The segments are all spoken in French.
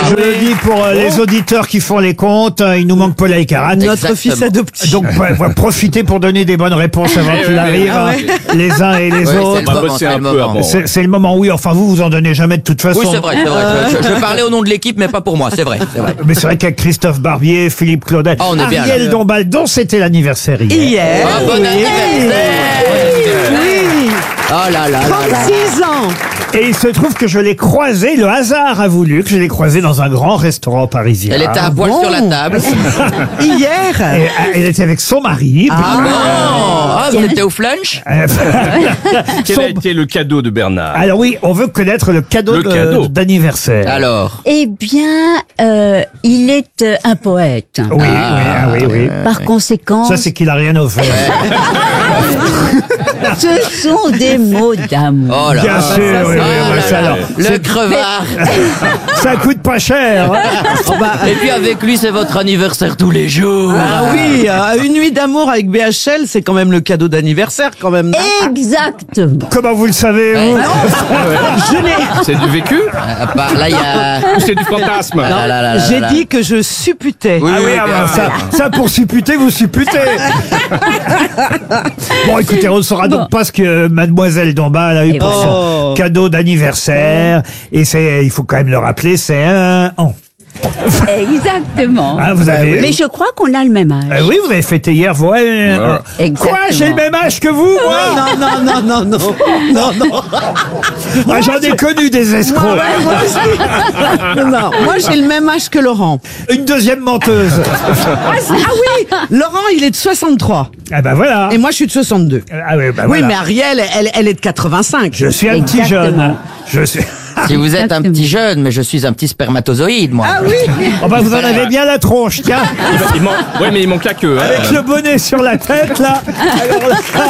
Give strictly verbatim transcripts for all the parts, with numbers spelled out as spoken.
Je le dis pour euh, les auditeurs qui font les comptes, euh, il nous manque Paul Elkarat. Notre Exactement. fils adoptif. Donc, ouais, ouais, profitez pour donner des bonnes réponses avant qu'il arrive, Ah hein, ouais. les uns et les Ouais, c'est autres. le moment, bosser c'est un le peu moment. avant. C'est c'est le moment, oui. Enfin, vous, vous en donnez jamais de toute façon. Oui, c'est vrai, c'est vrai. Je, je- je parlais au nom de l'équipe, mais pas pour moi, c'est vrai. c'est vrai. Mais c'est vrai qu'avec Christophe Barbier, Philippe Claudel, Ah, on est bien, Ariel là. Dombal, dont c'était l'anniversaire hier. Hier. Ah, bon oui. anniversaire. Oui. Oh là là là là. trente-six ans. Et il se trouve que je l'ai croisé, le hasard a voulu que je l'ai croisé dans un grand restaurant parisien. Elle était à poil sur la table. Hier. Et, euh, elle était avec son mari. Ah bon Ah, vous étiez au flunch Euh, Quel son- a été le cadeau de Bernard? Alors oui, on veut connaître le cadeau Le de- cadeau. d'anniversaire. Alors Eh bien, euh, il est euh, un poète. Oui, oui, ah oui, oui. Par conséquent, Ça, c'est qu'il a rien offert. ce sont des mots d'amour. Oh là Bien là. sûr, oui, oui, Ah oui, là ça, là. alors, Le crevard. ça coûte pas cher. Et puis avec lui, c'est votre anniversaire tous les jours. Ah oui, euh, une nuit d'amour avec B H L, c'est quand même le cadeau d'anniversaire quand même. non Exactement. Comment vous le savez, vous Je l'ai. C'est du vécu À part là, il y a. ou c'est du fantasme? Ah là là là J'ai là. dit que je supputais. Oui, Ah oui, oui, ah bien bah, ça, ça, pour supputer, vous supputez. Bon, écoutez, on ne saura donc pas ce que Mademoiselle Dombal a eu Et pour voilà. son cadeau d'anniversaire. Et c'est, il faut quand même le rappeler, c'est un an. Exactement. Ah, vous avez. Mais je crois qu'on a le même âge. Euh, oui, vous avez fêté hier, vous. ouais, euh, Exactement. Quoi, j'ai le même âge que vous, moi Non, non, non, non, non, non, non. Ah, j'en ai connu des escrocs. Moi, ouais, moi aussi. Non, moi j'ai le même âge que Laurent. Une deuxième menteuse. Ah, c'est- ah oui, Laurent il est de soixante-trois Ah bah voilà. et moi je suis de soixante-deux. Ah oui, bah Oui, voilà. mais Ariel, elle, elle est de quatre-vingt-cinq. Je suis un petit jeune. Exactement. Je suis. Si vous êtes un petit jeune, mais je suis un petit spermatozoïde, moi. Ah oui. Oh bah vous en avez bien la tronche, tiens. Il, il manque- ouais, mais il manque la queue. hein. Avec le bonnet sur la tête, là. Alors là.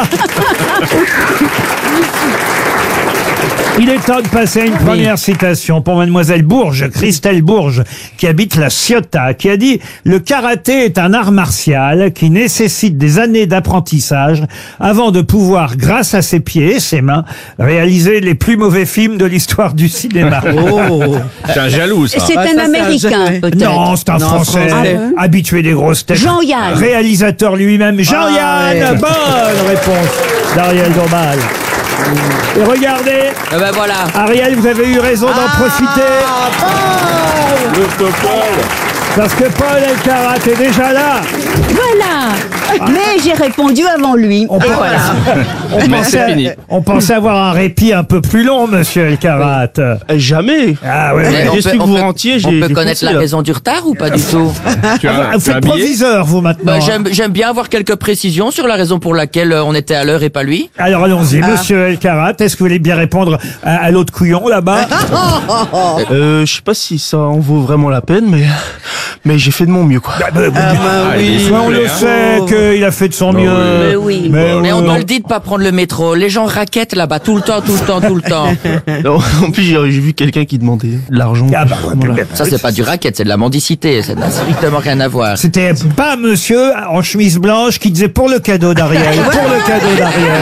Il est temps de passer à une première citation pour Mademoiselle Bourges, Christelle Bourges, qui habite la Ciotat, qui a dit « Le karaté est un art martial qui nécessite des années d'apprentissage avant de pouvoir, grâce à ses pieds et ses mains, réaliser les plus mauvais films de l'histoire du cinéma. Oh. C'est un jaloux, ça. C'est Ah, un ça, c'est un Américain, jeune. peut-être. Non, c'est un Non, Français, Français. habitué des grosses têtes. Jean-Yann. Réalisateur lui-même, Jean-Yann. Ah, ouais. Bonne réponse d'Ariel Dombal. Et regardez, Eh ben voilà. Ariel, vous avez eu raison d'en profiter. Le Paul. Parce que Paul Elkarat est déjà là. Voilà. Mais j'ai répondu avant lui. On, Et pense- voilà. on Mais c'est pensait, fini. on pensait avoir un répit un peu plus long, monsieur Elkarat. Jamais. Ah oui, Mais oui. on J'ai peut- su que on vous peut- rentriez, On j'ai- peut j'ai connaître foncé, la là. raison du retard ou pas du tout Tu as, Ah, vous tu as un faites billet proviseur, vous, maintenant. Bah, J'aime j'aime bien avoir quelques précisions sur la raison pour laquelle euh, on était à l'heure et pas lui. Alors allons-y, monsieur Elkarat, est-ce que vous voulez bien répondre à, à l'autre couillon là-bas? Euh, je sais pas si ça en vaut vraiment la peine, mais mais j'ai fait de mon mieux, quoi. Ah, bah, vous Ah dites- bah Ah, oui. il est Ouais, on le soufflé, hein. sait qu'il a fait de son mieux. Mais oui. Mais, Mais on euh, doit le dire de pas prendre le métro. Les gens raquettent là-bas tout le temps, tout le temps, tout le temps. Non, en plus, j'ai j'ai vu quelqu'un qui demandait de l'argent. Ah bah, ouais, Voilà. mais- Ça, c'est pas du racket, c'est de la mendicité. Ça n'a strictement rien à voir. C'était pas monsieur en chemise blanche qui disait pour le cadeau d'Ariel, pour le cadeau d'Ariel.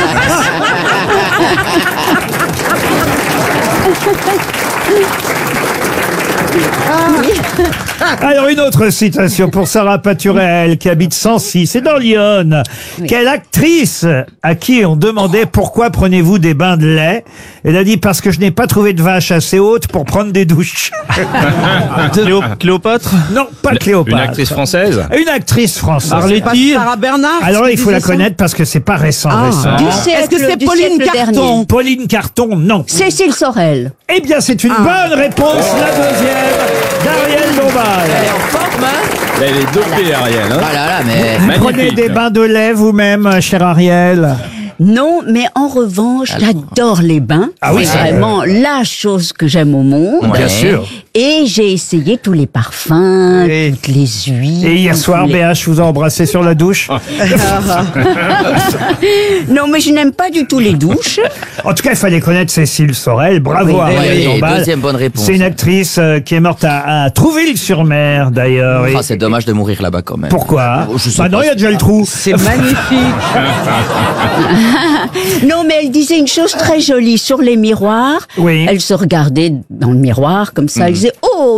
Alors une autre citation pour Sarah Paturel qui habite Sancy, c'est dans l'Yonne. Quelle actrice à qui on demandait pourquoi prenez-vous des bains de lait? Elle a dit parce que je n'ai pas trouvé de vache assez haute pour prendre des douches. Cléo- Cléopâtre. Non, pas Cléopâtre. Une actrice française. Une actrice française. Pas Arletty. Sarah Bernard. Alors qui il faut la disait ça connaître parce que c'est pas récent, Ah. récent. Du Est-ce que siècle- c'est du Pauline siècle Carton dernier. Pauline Carton, non. Cécile Sorel. Eh bien, c'est une Ah. bonne réponse, la deuxième d'Ariel Dombal. Elle est en forme, hein Là, elle est dopée, Ariel. Hein. Ah là là, mais... Vous Magnifique. prenez des bains de lait vous-même, cher Ariel? Non, mais en revanche, j'adore les bains. Ah oui, c'est ça, vraiment la chose que j'aime au monde. Bien sûr. Et j'ai essayé tous les parfums, Oui. toutes les huiles. Et hier soir, tous B les- H vous a embrassé sur la douche. Non, mais je n'aime pas du tout les douches. En tout cas, il fallait connaître Cécile Sorel. Bravo, Oui, Ariel oui, Dombal. deuxième bonne réponse. C'est une actrice euh, qui est morte à, à Trouville-sur-Mer, d'ailleurs. Et Ah, c'est dommage de mourir là-bas quand même. pourquoi? Oh, je sais Ah non, pas. il y a déjà le trou. C'est magnifique. Non, mais elle disait une chose très jolie sur les miroirs. Oui. Elle se regardait dans le miroir comme ça. Elle disait, oh,